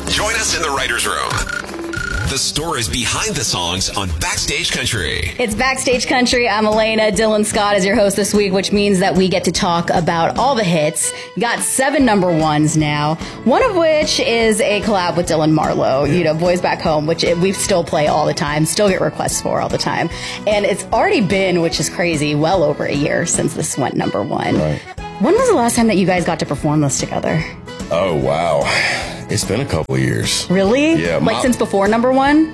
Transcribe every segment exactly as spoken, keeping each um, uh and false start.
Join us in the writer's room. The stories behind the songs on Backstage Country. It's Backstage Country. I'm Elena. Dylan Scott is your host this week, which means that we get to talk about all the hits. Got seven number ones now, one of which is a collab with Dylan Marlowe, you know, Boys Back Home, which we still play all the time, still get requests for all the time. And it's already been, which is crazy, well over a year since this went number one. Right. When was the last time that you guys got to perform this together? Oh, wow. It's been a couple of years. Really? Yeah. Like my, since before number one?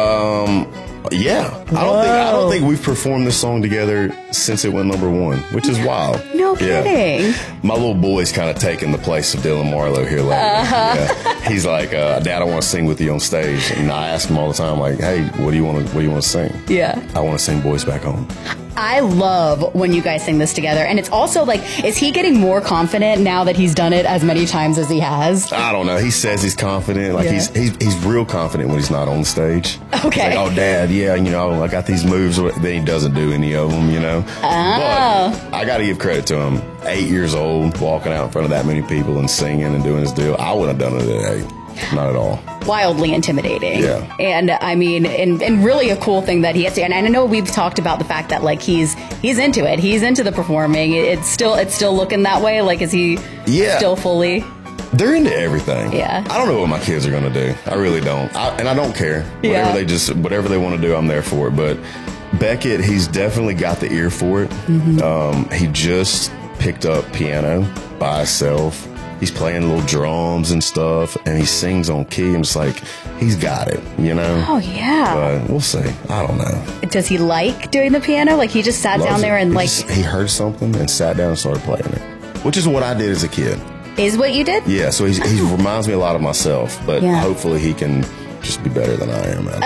Um, yeah. I don't think I don't think we've performed this song together since it went number one, which is wild. No kidding. Yeah. My little boy's kind of taking the place of Dylan Marlowe here lately. Uh-huh. Yeah. He's like, uh, Dad, I want to sing with you on stage. And I ask him all the time, like, hey, what do you want to what do you want to sing? Yeah. I want to sing Boys Back Home. I love when you guys sing this together. And it's also like, is he getting more confident now that he's done it as many times as he has? I don't know. He says he's confident. Like, yeah. he's, he's he's real confident when he's not on stage. Okay. He's like, oh, Dad, yeah, you know, I got these moves. Then he doesn't do any of them, you know. Oh. But I got to give credit to him. Eight years old, walking out in front of that many people and singing and doing his deal. I wouldn't have done it at eight. Not at all. Wildly intimidating. Yeah. And I mean, and, and really a cool thing that he gets to, and I know we've talked about the fact that like he's he's into it. He's into the performing. It's still it's still looking that way. Like, is he yeah. still fully? They're into everything. Yeah. I don't know what my kids are going to do. I really don't. I, and I don't care. Whatever yeah. they just, whatever they want to do, I'm there for it. But Beckett, he's definitely got the ear for it. Mm-hmm. Um, he just picked up piano by himself. He's playing little drums and stuff, and he sings on key. And it's like, he's got it, you know? Oh, yeah. But we'll see. I don't know. Does he like doing the piano? Like, he just sat Loves down there it. and, he like... Just, he heard something and sat down and started playing it, which is what I did as a kid. Is what you did? Yeah, so he's, he reminds me a lot of myself, but yeah. hopefully he can just be better than I am, man.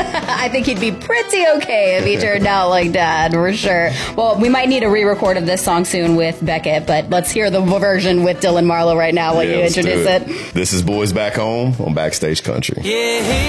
I think he'd be pretty okay if he turned out like Dad, for sure. Well, we might need a re-record of this song soon with Beckett, but let's hear the version with Dylan Marlowe right now while yeah, you introduce it. it. This is Boys Back Home on Backstage Country. Yeah.